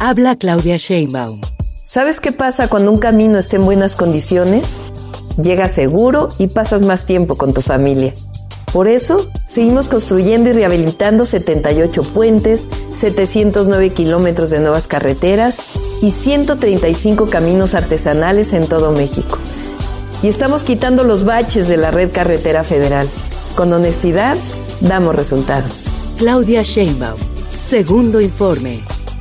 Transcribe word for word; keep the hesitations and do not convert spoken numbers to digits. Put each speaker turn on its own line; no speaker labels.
Habla Claudia Sheinbaum.
¿Sabes qué pasa cuando un camino está en buenas condiciones? Llegas seguro y pasas más tiempo con tu familia. Por eso, seguimos construyendo y rehabilitando setenta y ocho puentes, setecientos nueve kilómetros de nuevas carreteras y ciento treinta y cinco caminos artesanales en todo México. Y estamos quitando los baches de la red carretera federal. Con honestidad, damos resultados.
Claudia Sheinbaum. Segundo informe.